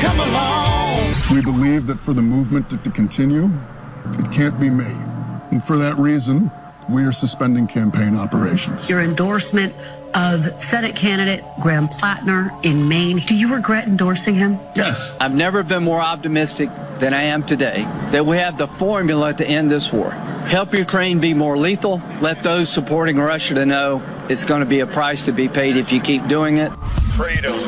come along. We believe that for the movement to continue, it can't be me. And for that reason, we are suspending campaign operations. Your endorsement of Senate candidate Graham Plattner in Maine. Do you regret endorsing him? Yes. I've never been more optimistic than I am today that we have the formula to end this war. Help Ukraine be more lethal. Let those supporting Russia to know it's going to be a price to be paid if you keep doing it. Freedom.